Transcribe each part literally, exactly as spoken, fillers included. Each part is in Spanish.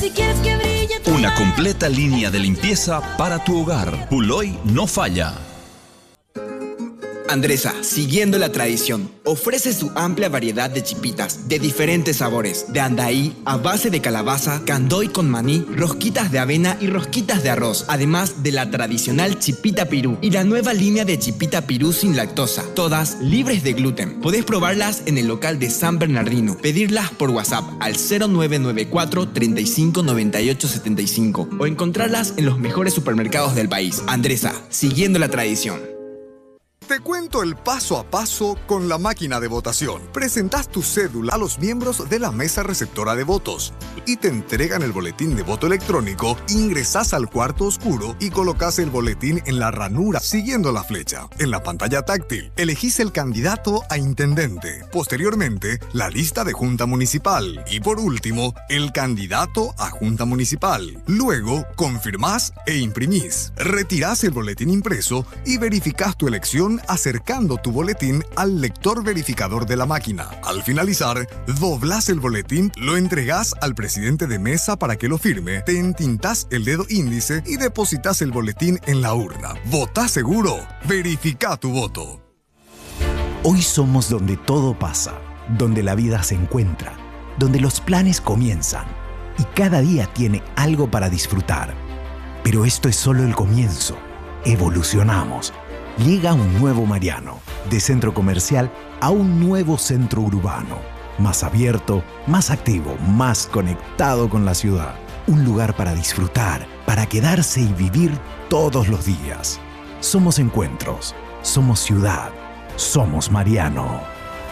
Si quieres que brille tu Una completa línea de limpieza para tu hogar. Puloy no falla. Andresa, siguiendo la tradición, ofrece su amplia variedad de chipitas de diferentes sabores, de andaí a base de calabaza, candoy con maní, rosquitas de avena y rosquitas de arroz, además de la tradicional chipita pirú y la nueva línea de chipita pirú sin lactosa, todas libres de gluten. Podés probarlas en el local de San Bernardino, pedirlas por WhatsApp al cero nueve nueve cuatro, treinta y cinco, noventa y ocho, setenta y cinco o encontrarlas en los mejores supermercados del país. Andresa, siguiendo la tradición. Te cuento el paso a paso con la máquina de votación. Presentás tu cédula a los miembros de la mesa receptora de votos y te entregan el boletín de voto electrónico. Ingresás al cuarto oscuro y colocás el boletín en la ranura siguiendo la flecha. En la pantalla táctil, elegís el candidato a intendente. Posteriormente, la lista de junta municipal. Y por último, el candidato a junta municipal. Luego, confirmás e imprimís. Retirás el boletín impreso y verificás tu elección acercando tu boletín al lector verificador de la máquina. Al finalizar, doblás el boletín, lo entregás al presidente de mesa para que lo firme, te entintás el dedo índice y depositas el boletín en la urna. ¿Votás seguro? Verifica tu voto. Hoy somos donde todo pasa, donde la vida se encuentra, donde los planes comienzan y cada día tiene algo para disfrutar. Pero esto es solo el comienzo. Evolucionamos. Llega un nuevo Mariano, de centro comercial a un nuevo centro urbano, más abierto, más activo, más conectado con la ciudad. Un lugar para disfrutar, para quedarse y vivir todos los días. Somos encuentros, somos ciudad, somos Mariano.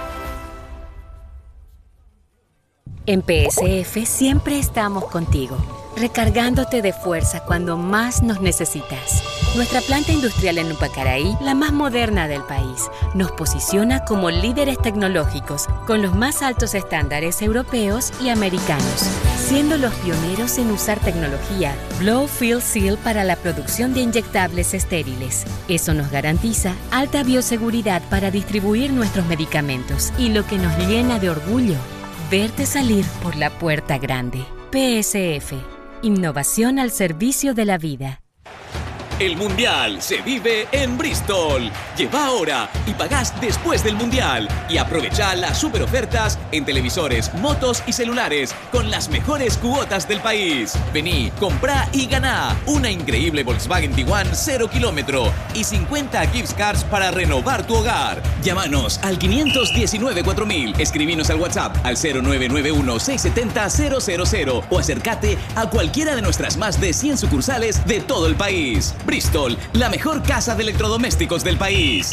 En P S F siempre estamos contigo, recargándote de fuerza cuando más nos necesitas. Nuestra planta industrial en Upacaraí, la más moderna del país, nos posiciona como líderes tecnológicos con los más altos estándares europeos y americanos, siendo los pioneros en usar tecnología Blow Fill Seal para la producción de inyectables estériles. Eso nos garantiza alta bioseguridad para distribuir nuestros medicamentos y lo que nos llena de orgullo, verte salir por la puerta grande. P S F. Innovación al servicio de la vida. El Mundial se vive en Bristol. Lleva ahora y pagás después del Mundial. Y aprovecha las super ofertas en televisores, motos y celulares con las mejores cuotas del país. Vení, comprá y ganá una increíble Volkswagen Tiguan cero kilómetro y cincuenta gift cards para renovar tu hogar. Llámanos al quinientos diecinueve cuatro mil, escribinos al WhatsApp al cero nueve nueve uno, seis siete cero, cero cero cero o acércate a cualquiera de nuestras más de cien sucursales de todo el país. Bristol, la mejor casa de electrodomésticos del país.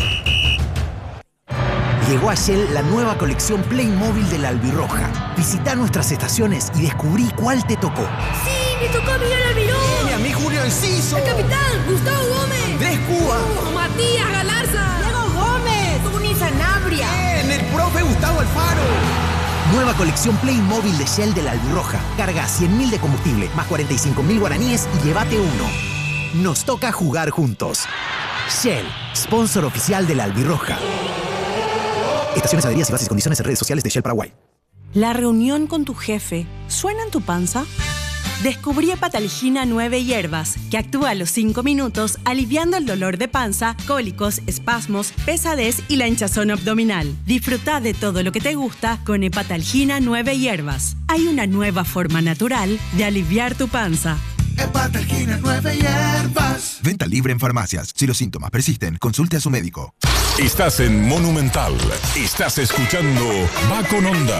Llegó a Shell la nueva colección Playmobil de la Albirroja. Visita nuestras estaciones y descubrí cuál te tocó. ¡Sí! ¡Me tocó Miguel Almirón! ¡Y a mí Julio Enciso! ¡El capitán Gustavo Gómez! ¡Andrés Cuba! Uh, ¡Matías Galarza! ¡Diego Gómez! ¡Tony Sanabria! ¡Bien! ¡El profe Gustavo Alfaro! Nueva colección Playmobil de Shell de la Albirroja. Carga cien mil de combustible, más cuarenta y cinco mil guaraníes y llévate uno. Nos toca jugar juntos. Shell, sponsor oficial de la Albirroja. Estaciones, adheridas y bases y condiciones en redes sociales de Shell Paraguay. ¿La reunión con tu jefe suena en tu panza? Descubrí Hepatalgina nueve hierbas, que actúa a los cinco minutos aliviando el dolor de panza, cólicos, espasmos, pesadez y la hinchazón abdominal. Disfruta de todo lo que te gusta con Hepatalgina nueve hierbas. Hay una nueva forma natural de aliviar tu panza. Hepatalgina nueve hierbas. Venta libre en farmacias. Si los síntomas persisten, consulte a su médico. Estás en Monumental. Estás escuchando Va con Onda.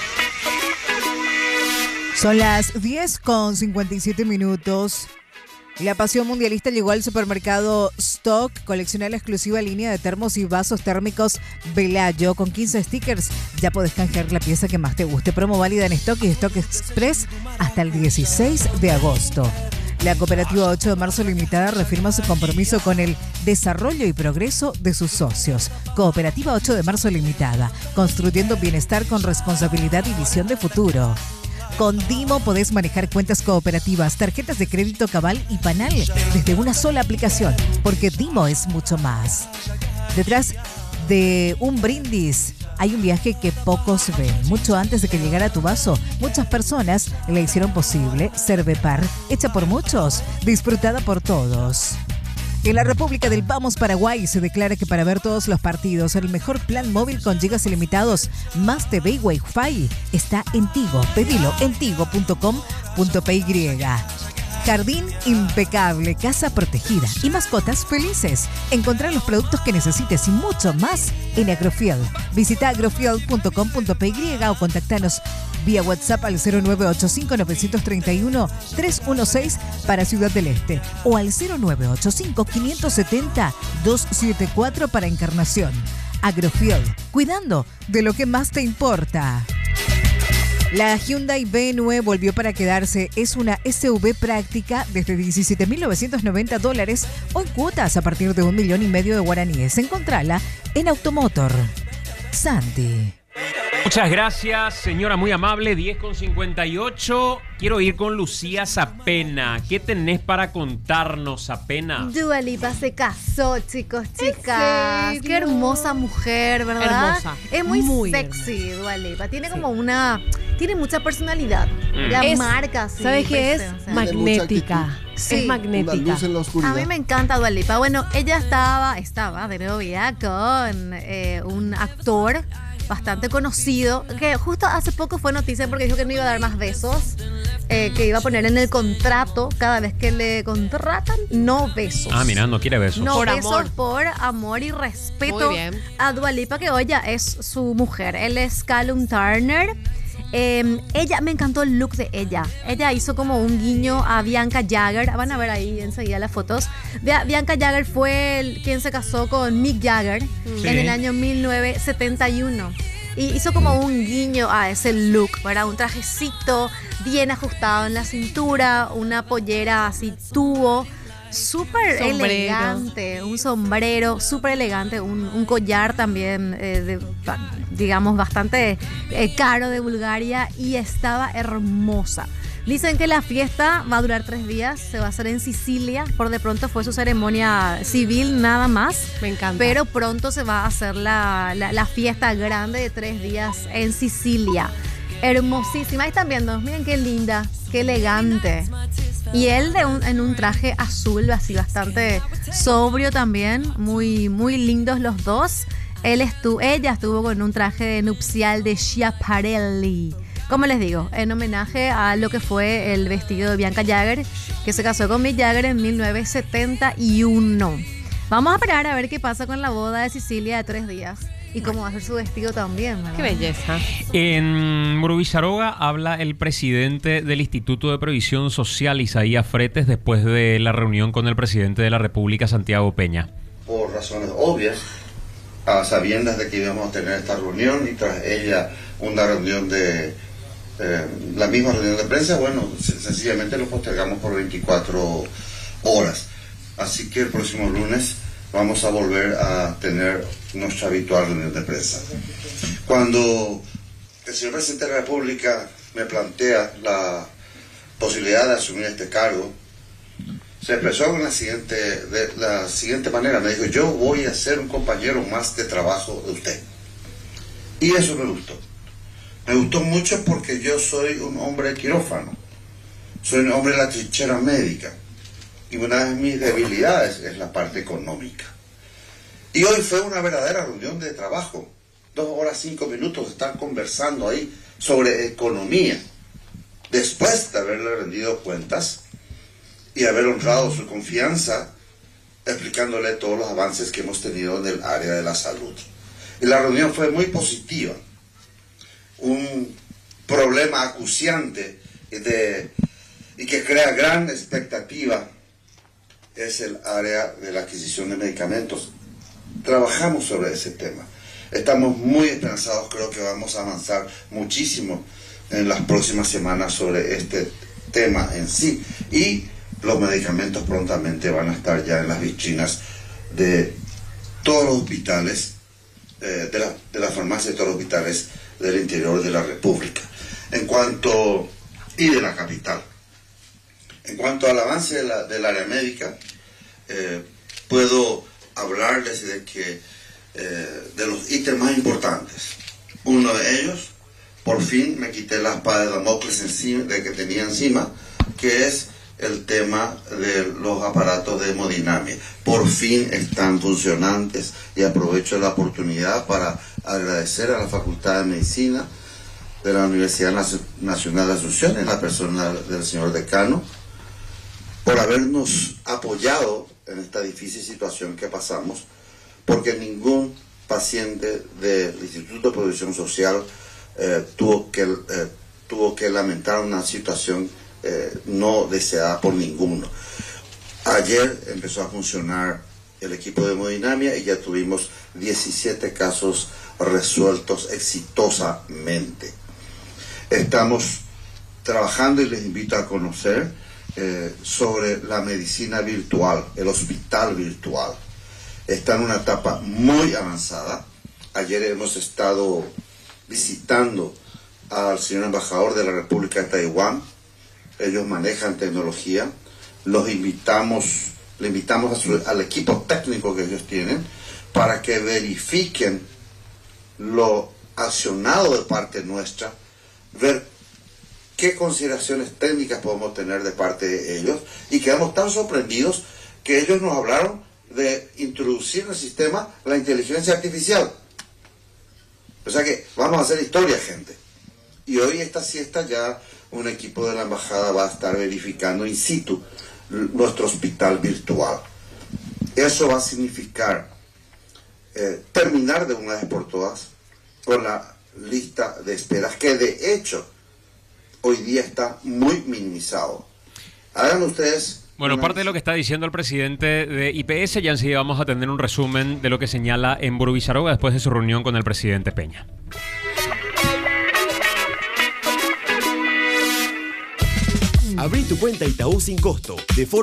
Son las diez con cincuenta y siete minutos. La pasión mundialista llegó al supermercado Stock. Colecciona la exclusiva línea de termos y vasos térmicos Velayo con quince stickers. Ya podés canjear la pieza que más te guste. Promo válida en Stock y Stock Express hasta el dieciséis de agosto. La cooperativa ocho de marzo Limitada reafirma su compromiso con el desarrollo y progreso de sus socios. Cooperativa ocho de marzo Limitada, construyendo bienestar con responsabilidad y visión de futuro. Con Dimo podés manejar cuentas cooperativas, tarjetas de crédito Cabal y Panal desde una sola aplicación, porque Dimo es mucho más. Detrás de un brindis Hay un viaje que pocos ven. Mucho antes de que llegara a tu vaso, muchas personas le hicieron posible. Cervepar, hecha por muchos, disfrutada por todos. En la República del Vamos Paraguay se declara que para ver todos los partidos, el mejor plan móvil con gigas ilimitados, más T V y Wi-Fi está en Tigo. Pedilo en tigo punto com punto p y. Jardín impecable, casa protegida y mascotas felices. Encontrar los productos que necesites y mucho más en Agrofield. Visita agrofield punto com punto p y o contactanos vía WhatsApp al cero nueve ocho cinco nueve tres uno tres uno seis para Ciudad del Este o al cero nueve ocho cinco cinco siete cero dos siete cuatro para Encarnación. Agrofield, cuidando de lo que más te importa. La Hyundai Venue volvió para quedarse. Es una S U V práctica desde diecisiete mil novecientos noventa dólares o en cuotas a partir de un millón y medio de guaraníes. Encontrala en Automotor. Santi. Muchas gracias, señora muy amable. diez con cincuenta y ocho. Quiero ir con Lucía Zapena. ¿Qué tenés para contarnos, Zapena? Dua Lipa se casó, chicos, chicas. Qué hermosa mujer, ¿verdad? Hermosa. Es muy, muy sexy, Dua Lipa. Tiene como una... Tiene mucha personalidad. Mm. La Es- marca, sí. ¿Sabes qué es? presencia. Magnética. Sí. Es magnética. Una luz en la oscuridad. A mí me encanta Dua Lipa. Bueno, ella estaba, estaba de novia con eh, un actor bastante conocido, que justo hace poco fue noticia porque dijo que no iba a dar más besos, eh, que iba a poner en el contrato cada vez que le contratan, no besos. Ah, mira, no quiere besos. No Por besos amor. por amor y respeto Muy bien. a Dua Lipa, que hoy ya es su mujer. Él es Callum Turner. Eh, ella, me encantó el look de ella. Ella hizo como un guiño a Bianca Jagger. Van a ver ahí enseguida las fotos. Bia- Bianca Jagger fue el, quien se casó con Mick Jagger Sí. en el año mil novecientos setenta y uno. Y hizo como un guiño a ese look, ¿verdad? Un trajecito bien ajustado en la cintura, una pollera así tubo, súper Sombrero. elegante, un sombrero súper elegante, un, un collar también, eh, de, ba- digamos, bastante eh, caro de Bulgaria, y estaba hermosa. Dicen que la fiesta va a durar tres días, se va a hacer en Sicilia. Por de pronto fue su ceremonia civil nada más. Me encanta. Pero pronto se va a hacer la, la, la fiesta grande de tres días en Sicilia. Hermosísima. Ahí están viendo, miren qué linda, qué elegante. Y él de un- en un traje azul, así bastante sobrio también. Muy, muy lindos los dos. Él estuvo, ella estuvo con un traje nupcial de Schiaparelli. Como les digo, en homenaje a lo que fue el vestido de Bianca Jagger, que se casó con Mick Jagger en mil novecientos setenta y uno. Vamos a esperar a ver qué pasa con la boda de Sicilia de tres días y cómo va a ser su vestido también, ¿verdad? Qué belleza. En Murubizaroga habla el presidente del Instituto de Previsión Social, Isaías Fretes, después de la reunión con el presidente de la República, Santiago Peña. Por razones obvias, a sabiendas de que íbamos a tener esta reunión y tras ella una reunión de eh, la misma reunión de prensa, bueno, sen- sencillamente lo postergamos por veinticuatro horas. Así que el próximo lunes vamos a volver a tener nuestra habitual reunión de prensa. Cuando el señor presidente de la República me plantea la posibilidad de asumir este cargo, se expresó de la siguiente, de la siguiente manera. Me dijo: yo voy a ser un compañero más de trabajo de usted. Y eso me gustó. Me gustó mucho porque yo soy un hombre de quirófano. Soy un hombre de la trinchera médica. Y una de mis debilidades es la parte económica. Y hoy fue una verdadera reunión de trabajo. Dos horas, cinco minutos de estar conversando ahí sobre economía. Después de haberle rendido cuentas y haber honrado su confianza, explicándole todos los avances que hemos tenido en el área de la salud. Y la reunión fue muy positiva. Un problema acuciante de, y que crea gran expectativa es el área de la adquisición de medicamentos. Trabajamos sobre ese tema. Estamos muy esperanzados, creo que vamos a avanzar muchísimo en las próximas semanas sobre este tema en sí. Y los medicamentos prontamente van a estar ya en las vitrinas de todos los hospitales, eh, de, la, de la farmacia de todos los hospitales del interior de la República. En cuanto, y de la capital. En cuanto al avance de la, del área médica, eh, puedo hablarles de que eh, de los ítems más importantes. uno de ellos, por fin me quité la espada de Damocles encima, de que tenía encima, que es el tema de los aparatos de hemodinamia. Por fin están funcionantes y aprovecho la oportunidad para agradecer a la Facultad de Medicina de la Universidad Nacional de Asunción, en la persona del señor decano, por habernos apoyado en esta difícil situación que pasamos, porque ningún paciente del Instituto de Previsión Social eh, tuvo, que, eh, tuvo que lamentar una situación eh, no deseada por ninguno. Ayer empezó a funcionar el equipo de hemodinamia y ya tuvimos diecisiete casos resueltos exitosamente. Estamos trabajando y les invito a conocer eh, sobre la medicina virtual, el hospital virtual. Está en una etapa muy avanzada. Ayer hemos estado visitando al señor embajador de la República de Taiwán. Ellos manejan tecnología. Los invitamos, le invitamos a su, al equipo técnico que ellos tienen para que verifiquen lo accionado de parte nuestra, ver qué consideraciones técnicas podemos tener de parte de ellos, y quedamos tan sorprendidos que ellos nos hablaron de introducir en el sistema la inteligencia artificial. O sea que vamos a hacer historia, gente. Y hoy esta siesta ya un equipo de la embajada va a estar verificando in situ nuestro hospital virtual. Eso va a significar eh, terminar de una vez por todas con la lista de esperas, que de hecho hoy día está muy minimizado. Hagan ustedes... Bueno, parte de lo que está diciendo el presidente de I P S, ya enseguida vamos a tener un resumen de lo que señala en Burubizarroga después de su reunión con el presidente Peña. Abrí tu cuenta Itaú sin costo, de forma